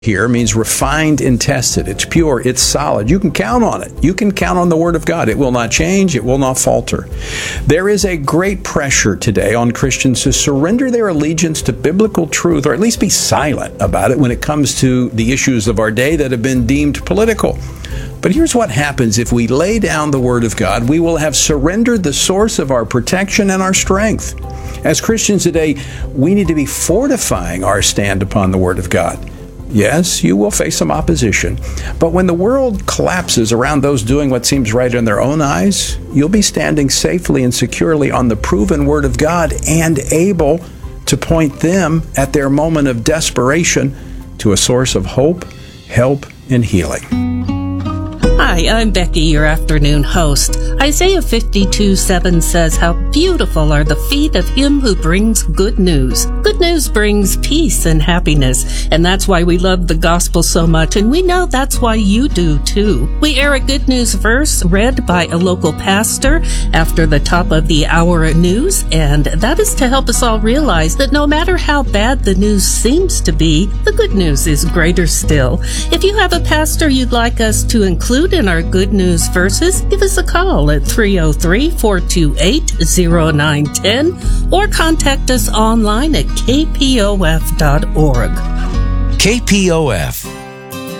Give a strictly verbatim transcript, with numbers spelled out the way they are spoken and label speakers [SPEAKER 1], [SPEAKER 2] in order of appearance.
[SPEAKER 1] here means refined and tested. It's pure. It's solid. You can count on it. You can count on the Word of God. It will not change. It will not falter. There is a great pressure today on Christians to surrender their allegiance to biblical truth, or at least be silent about it when it comes to the issues of our day that have been deemed political. But here's what happens if we lay down the Word of God. We will have surrendered the source of our protection and our strength. As Christians today, we need to be fortifying our stand upon the Word of God. Yes, you will face some opposition, but when the world collapses around those doing what seems right in their own eyes, you'll be standing safely and securely on the proven Word of God and able to point them at their moment of desperation to a source of hope, help, and healing.
[SPEAKER 2] Hi, I'm Becky, your afternoon host. Isaiah fifty-two seven says, "How beautiful are the feet of him who brings good news." Good news brings peace and happiness, and that's why we love the gospel so much, and we know that's why you do too. We air a good news verse read by a local pastor after the top of the hour news, and that is to help us all realize that no matter how bad the news seems to be, the good news is greater still. If you have a pastor you'd like us to include in our good news verses, give us a call at three oh three, four two eight, oh nine one oh or contact us online at k p o f dot org.
[SPEAKER 3] K P O F,